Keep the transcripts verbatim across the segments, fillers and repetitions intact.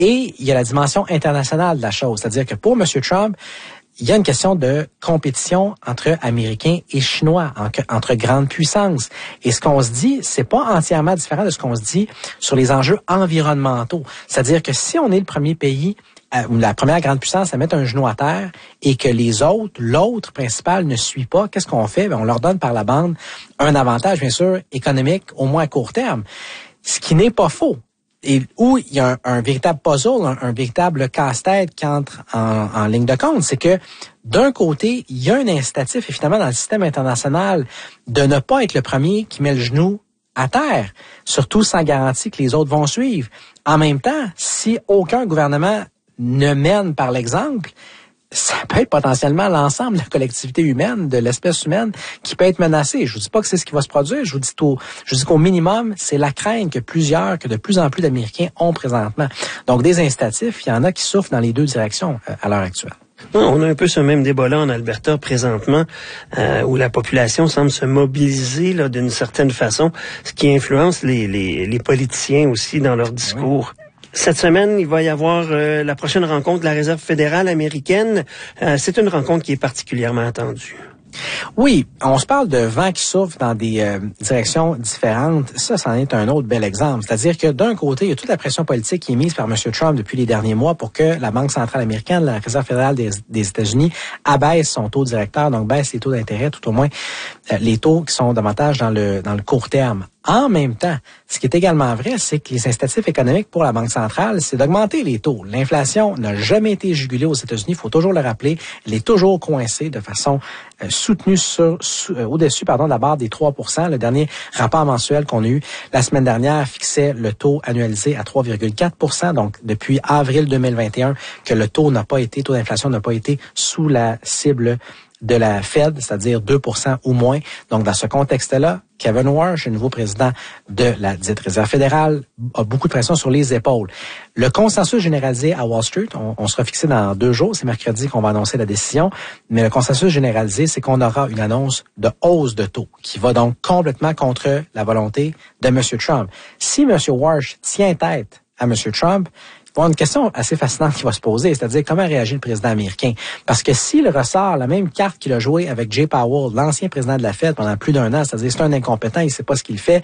Et il y a la dimension internationale de la chose. C'est-à-dire que pour M. Trump, il y a une question de compétition entre Américains et Chinois, entre grandes puissances. Et ce qu'on se dit, c'est pas entièrement différent de ce qu'on se dit sur les enjeux environnementaux. C'est-à-dire que si on est le premier pays ou la première grande puissance à mettre un genou à terre et que les autres, l'autre principal ne suit pas, qu'est-ce qu'on fait? Bien, on leur donne par la bande un avantage, bien sûr, économique, au moins à court terme. Ce qui n'est pas faux. Et où il y a un, un véritable puzzle, un, un véritable casse-tête qui entre en, en ligne de compte, c'est que d'un côté, il y a un incitatif, évidemment, dans le système international de ne pas être le premier qui met le genou à terre, surtout sans garantie que les autres vont suivre. En même temps, si aucun gouvernement ne mène par l'exemple, ça peut être potentiellement l'ensemble de la collectivité humaine, de l'espèce humaine, qui peut être menacée. Je vous dis pas que c'est ce qui va se produire. Je vous dis qu'au, je vous dis qu'au minimum, c'est la crainte que plusieurs, que de plus en plus d'Américains ont présentement. Donc, des incitatifs, il y en a qui souffrent dans les deux directions euh, à l'heure actuelle. On a un peu ce même débat-là en Alberta présentement, euh, où la population semble se mobiliser là, d'une certaine façon, ce qui influence les, les, les politiciens aussi dans leur discours. Oui. Cette semaine, il va y avoir euh, la prochaine rencontre de la Réserve fédérale américaine. Euh, c'est une rencontre qui est particulièrement attendue. Oui, on se parle de vent qui souffle dans des euh, directions différentes. Ça, c'en est un autre bel exemple. C'est-à-dire que d'un côté, il y a toute la pression politique qui est mise par M. Trump depuis les derniers mois pour que la Banque centrale américaine, la Réserve fédérale des, des États-Unis, abaisse son taux directeur, donc baisse les taux d'intérêt, tout au moins euh, les taux qui sont davantage dans le dans le court terme. En même temps, ce qui est également vrai, c'est que les incitatifs économiques pour la Banque centrale, c'est d'augmenter les taux. L'inflation n'a jamais été jugulée aux États-Unis, il faut toujours le rappeler. Elle est toujours coincée de façon euh, soutenue sur, sous, euh, au-dessus pardon, de la barre des trois pour cent. Le dernier rapport mensuel qu'on a eu la semaine dernière fixait le taux annualisé à trois virgule quatre pour cent. Donc, depuis avril deux mille vingt et un, que le taux n'a pas été, taux d'inflation n'a pas été sous la cible de la Fed, c'est-à-dire deux pour cent ou moins. Donc, dans ce contexte-là, Kevin Warsh, le nouveau président de la dite Réserve fédérale, a beaucoup de pression sur les épaules. Le consensus généralisé à Wall Street, on, on sera fixé dans deux jours, c'est mercredi qu'on va annoncer la décision, mais le consensus généralisé, c'est qu'on aura une annonce de hausse de taux qui va donc complètement contre la volonté de M. Trump. Si M. Warsh tient tête à M. Trump, bon, une question assez fascinante qui va se poser, c'est-à-dire comment réagit le président américain. Parce que s'il ressort la même carte qu'il a jouée avec Jay Powell, l'ancien président de la Fed, pendant plus d'un an, c'est-à-dire c'est un incompétent, il ne sait pas ce qu'il fait,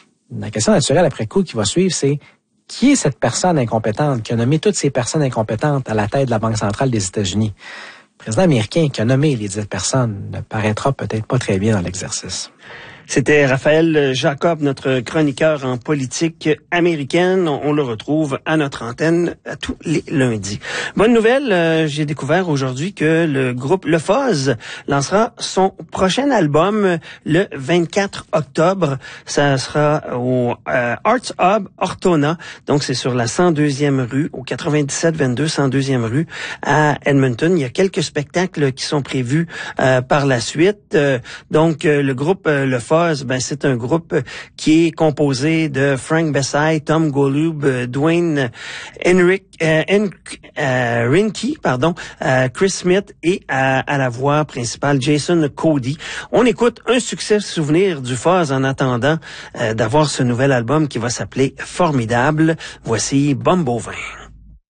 la question naturelle après coup qui va suivre, c'est qui est cette personne incompétente qui a nommé toutes ces personnes incompétentes à la tête de la Banque centrale des États-Unis? Le président américain qui a nommé les dix personnes ne paraîtra peut-être pas très bien dans l'exercice. C'était Raphaël Jacob, notre chroniqueur en politique américaine. On le retrouve à notre antenne tous les lundis. Bonne nouvelle, euh, j'ai découvert aujourd'hui que le groupe Le Fuzz lancera son prochain album le vingt-quatre octobre. Ça sera au euh, Arts Hub Ortona. Donc, c'est sur la cent deuxième rue, au quatre-vingt-dix-sept vingt-deux cent deuxième rue à Edmonton. Il y a quelques spectacles qui sont prévus euh, par la suite. Euh, donc, euh, le groupe euh, Le Fuzz, ben c'est un groupe qui est composé de Frank Bessay, Tom Golub, Dwayne Henrik, euh, Hen, euh, Rinke, pardon, euh, Chris Smith et à, à la voix principale Jason Cody. On écoute un succès souvenir du Fuzz en attendant euh, d'avoir ce nouvel album qui va s'appeler Formidable. Voici Bumble Vin.